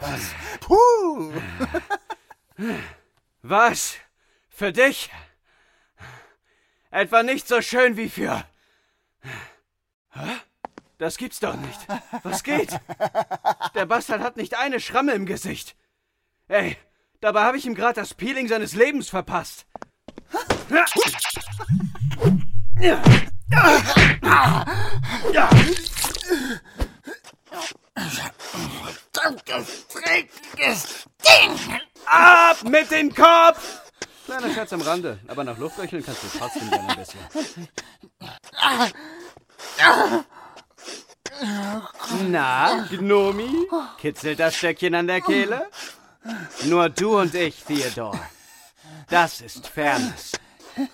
Puh! Was? Für dich? Etwa nicht so schön wie für... Hä? Das gibt's doch nicht. Was geht? Der Bastard hat nicht eine Schramme im Gesicht. Ey, dabei habe ich ihm gerade das Peeling seines Lebens verpasst. Verdammtes, dreckiges Ding! Ab mit dem Kopf! Kleiner Scherz am Rande, aber nach Luftröcheln kannst du trotzdem gerne ein bisschen. Na, Gnomi? Kitzelt das Stöckchen an der Kehle? Nur du und ich, Theodore. Das ist Fairness.